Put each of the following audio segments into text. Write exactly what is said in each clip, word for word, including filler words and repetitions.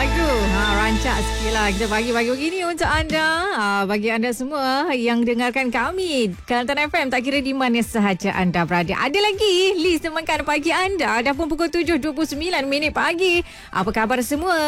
lagu. Ha, rancak sikit lah. Kita bagi-bagi begini untuk anda. Ha, bagi anda semua yang dengarkan kami. Kelantan F M, tak kira di mana sahaja anda berada. Ada lagi list temankan pagi anda. Dah pun pukul tujuh dua puluh sembilan minit pagi. Apa khabar semua?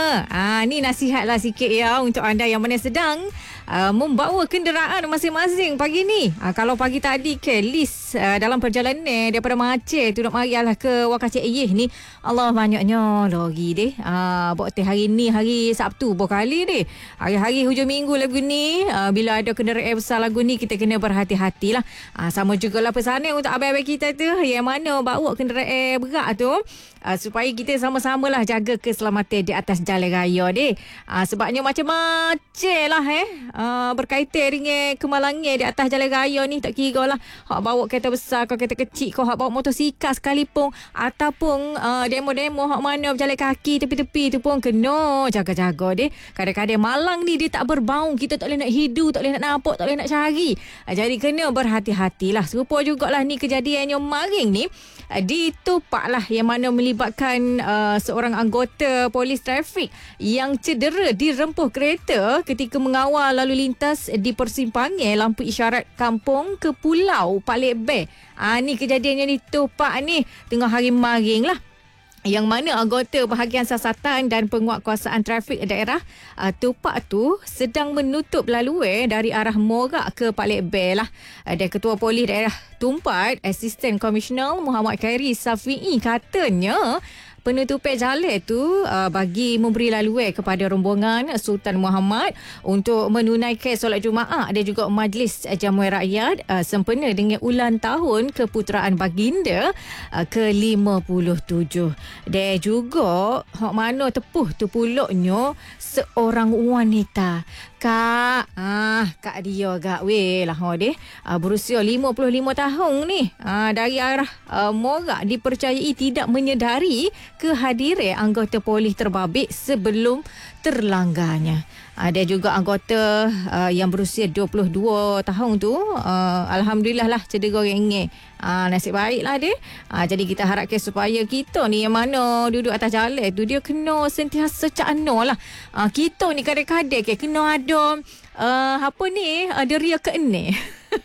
Ha, ni nasihat lah sikit ya untuk anda yang mana sedang uh, membawa kenderaan masing-masing pagi ni. Ha, kalau pagi tadi ke list uh, dalam perjalanan daripada Aceh tu nak marilah ke Wakacik Eyeh ni. Allah banyaknya lagi deh. Ah, buat teh hari ni hari Sabtu berkali deh. Hari-hari hujung minggu lagu ni, ah, bila ada kenderaan besar lagu ni kita kena berhati-hatilah. Ah, sama jugalah pesanan untuk abang-abang kita tu yang mana bawa kenderaan berat tu, ah, supaya kita sama-samalah jaga keselamatan di atas jalan raya deh. Ah, sebabnya macam-macam lah eh. Ah, berkaitan dengan kemalangan di atas jalan raya ni, tak kira lah hak bawa kereta besar kau kereta kecil kau hak bawa motosikal sekalipun ataupun uh, demo-demo hak mana berjalan kaki tepi-tepi tu pun kena jaga-jaga deh. Kadang-kadang malang ni dia tak berbau, kita tak boleh nak hidu, tak boleh nak nampak, tak boleh nak cari. Uh, jadi kena berhati-hatilah. Serupa jugalah ni kejadian yang maring ni uh, di Tupak lah yang mana melibatkan uh, seorang anggota polis trafik yang cedera di rempuh kereta ketika mengawal lalu lintas di persimpangan lampu isyarat kampung ke Pulau Palik Bay. Ah, ni kejadiannya di Tupak ni tengah hari maring lah, yang mana anggota bahagian siasatan dan penguatkuasaan trafik daerah uh, Tupak tu sedang menutup laluan dari arah Morak ke Palik Bay lah. Uh, dan Ketua Polis Daerah Tumpat, Asisten Komisioner Muhammad Khairi Safi'i katanya penutupan jalan tu uh, bagi memberi laluan kepada rombongan Sultan Muhammad untuk menunaikan solat Jumaat dan juga majlis jamuan rakyat uh, sempena dengan ulang tahun keputeraan baginda uh, ke lima puluh tujuh. Dan juga hak mana tepuh tu pulaknya seorang wanita. Kak, ah, Kak dia gak weh lah ha deh. Ah, berusia lima puluh lima tahun ni. Ah, dari arah uh, Morak dipercayai tidak menyedari kehadiran anggota polis terbabit sebelum terlanggarnya. Ada juga anggota uh, yang berusia dua puluh dua tahun tu, uh, alhamdulillah lah cedera ringan. Uh, nasib baiklah dia. Uh, jadi kita harapkan supaya kita ni yang mana duduk atas jalan tu dia kena sentiasa cakna lah. Uh, kita ni kadang-kadang ke kena ada uh, apa ni, uh, deria keeneh.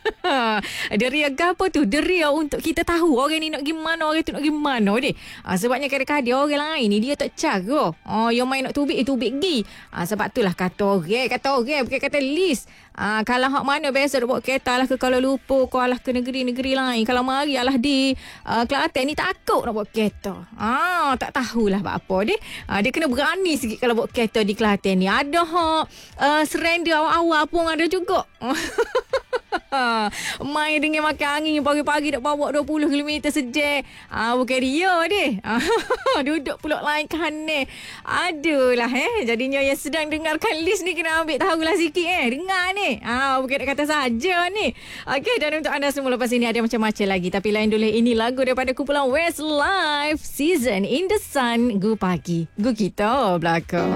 Deria apa tu? Deria untuk kita tahu orang ni nak gimana, orang tu nak gimana deh. Ha, sebabnya kadang-kadang orang lain ni dia tak cara. Oh, yang main nak tubik, tubik gi. Ha, sebab itulah kata orang, kata orang bukan kata list. Ha, kalau hak mana biasa nak bawa kereta lah ke Kuala Lumpur, kau lah ke negeri-negeri lain. Kalau mari lah di uh, Kelantan ni takut nak bawa kereta. Ah, ha, tak tahulah apa deh. Ha, dia kena berani sikit kalau bawa kereta di Kelantan ni. Ada hak uh, serenda awal-awal pun ada juga. Main dengan makan angin pagi-pagi nak bawa dua puluh kilometer sejam. Ah, bukan dia deh. Duduk pulak lain kanan. Adulah eh. Jadinya yang sedang dengarkan list ni kena ambil tahulah sikit eh. Dengar ni. Ah, bukan nak kata saja ni. Okey, dan untuk anda semua lepas ini ada macam-macam lagi. Tapi lain dulu ini lagu daripada kumpulan Westlife, Season in the Sun. Gu pagi. Gu kita belakang.